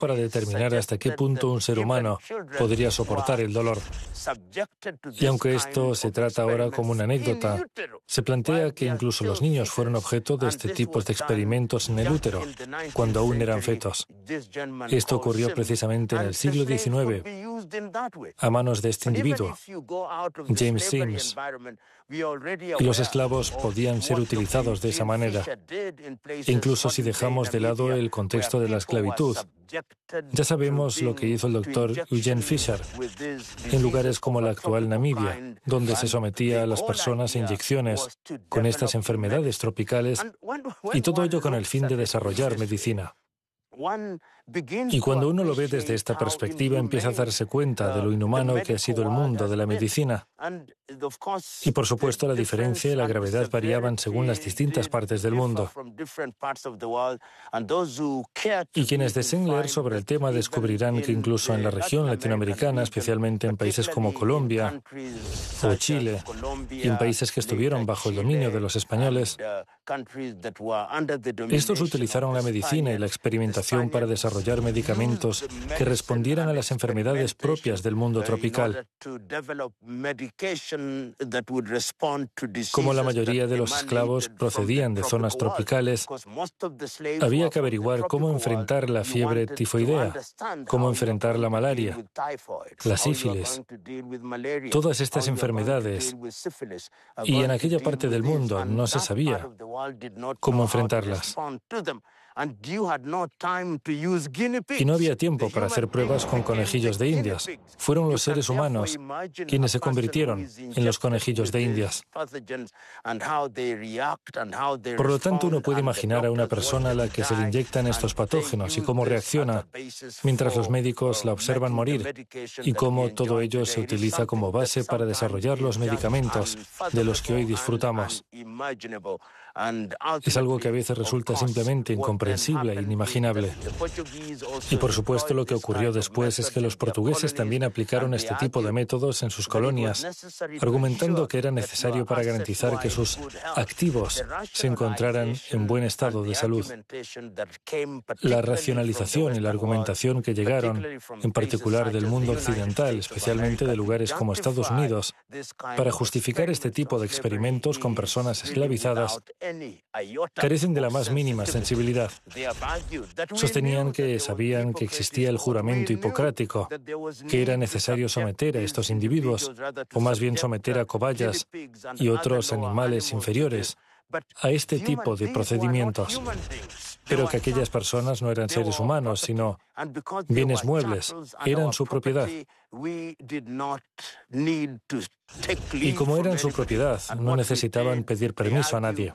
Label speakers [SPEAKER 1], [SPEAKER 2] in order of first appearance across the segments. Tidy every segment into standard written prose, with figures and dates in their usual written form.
[SPEAKER 1] para determinar hasta qué punto un ser humano podría soportar el dolor. Y aunque esto se trata ahora como una anécdota, se plantea que incluso los niños fueron objeto de este tipo de experimentos en el útero, cuando aún eran fetos. Esto ocurrió precisamente en el siglo XIX, a manos de este individuo, James Sims, y los esclavos podían ser utilizados de esa manera. Incluso si dejamos de lado el contexto de la esclavitud, ya sabemos lo que hizo el doctor Eugene Fisher en lugares como la actual Namibia, donde se sometía a las personas a inyecciones con estas enfermedades tropicales, y todo ello con el fin de desarrollar medicina. Y cuando uno lo ve desde esta perspectiva, empieza a darse cuenta de lo inhumano que ha sido el mundo de la medicina. Y por supuesto, la diferencia y la gravedad variaban según las distintas partes del mundo. Y quienes deseen leer sobre el tema descubrirán que incluso en la región latinoamericana, especialmente en países como Colombia o Chile, y en países que estuvieron bajo el dominio de los españoles, estos utilizaron la medicina y la experimentación para desarrollar medicamentos que respondieran a las enfermedades propias del mundo tropical. Como la mayoría de los esclavos procedían de zonas tropicales, había que averiguar cómo enfrentar la fiebre tifoidea, cómo enfrentar la malaria, la sífilis, todas estas enfermedades. Y en aquella parte del mundo no se sabía cómo enfrentarlas. Y no había tiempo para hacer pruebas con conejillos de Indias. Fueron los seres humanos quienes se convirtieron en los conejillos de Indias. Por lo tanto, uno puede imaginar a una persona a la que se le inyectan estos patógenos y cómo reacciona mientras los médicos la observan morir, y cómo todo ello se utiliza como base para desarrollar los medicamentos de los que hoy disfrutamos. Es algo que a veces resulta simplemente incomprensible e inimaginable. Y por supuesto lo que ocurrió después es que los portugueses también aplicaron este tipo de métodos en sus colonias, argumentando que era necesario para garantizar que sus activos se encontraran en buen estado de salud. La racionalización y la argumentación que llegaron, en particular del mundo occidental, especialmente de lugares como Estados Unidos, para justificar este tipo de experimentos con personas esclavizadas, carecen de la más mínima sensibilidad. Sostenían que sabían que existía el juramento hipocrático, que era necesario someter a estos individuos, o más bien someter a cobayas y otros animales inferiores, a este tipo de procedimientos. Pero que aquellas personas no eran seres humanos, sino bienes muebles, eran su propiedad. Y como eran su propiedad, no necesitaban pedir permiso a nadie.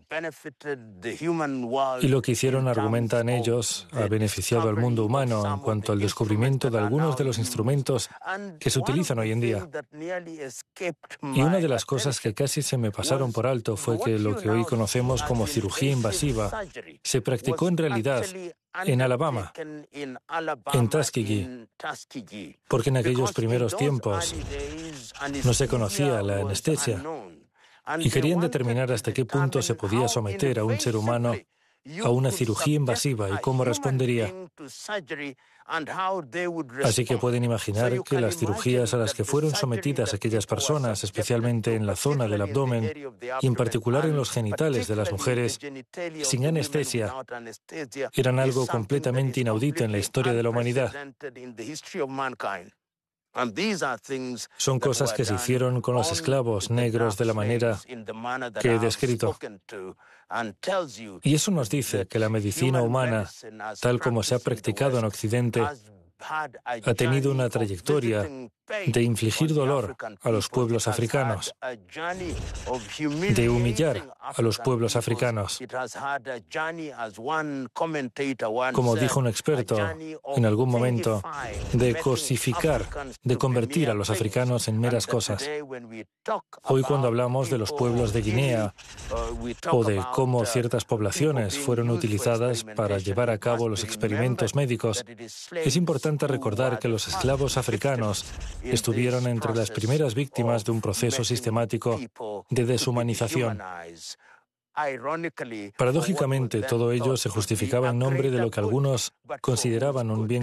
[SPEAKER 1] Y lo que hicieron, argumentan ellos, ha beneficiado al mundo humano en cuanto al descubrimiento de algunos de los instrumentos que se utilizan hoy en día. Y una de las cosas que casi se me pasaron por alto fue que lo que hoy conocemos como cirugía invasiva se practicó en realidad en Alabama, en Tuskegee, porque en aquellos primeros tiempos no se conocía la anestesia y querían determinar hasta qué punto se podía someter a un ser humano a una cirugía invasiva y cómo respondería. Así que pueden imaginar que las cirugías a las que fueron sometidas aquellas personas, especialmente en la zona del abdomen y en particular en los genitales de las mujeres, sin anestesia, eran algo completamente inaudito en la historia de la humanidad. Son cosas que se hicieron con los esclavos negros de la manera que he descrito. Y eso nos dice que la medicina humana, tal como se ha practicado en Occidente, ha tenido una trayectoria de infligir dolor a los pueblos africanos, de humillar a los pueblos africanos. Como dijo un experto en algún momento, de cosificar, de convertir a los africanos en meras cosas. Hoy, cuando hablamos de los pueblos de Guinea o de cómo ciertas poblaciones fueron utilizadas para llevar a cabo los experimentos médicos, es importante recordar que los esclavos africanos estuvieron entre las primeras víctimas de un proceso sistemático de deshumanización. Paradójicamente, todo ello se justificaba en nombre de lo que algunos consideraban un bien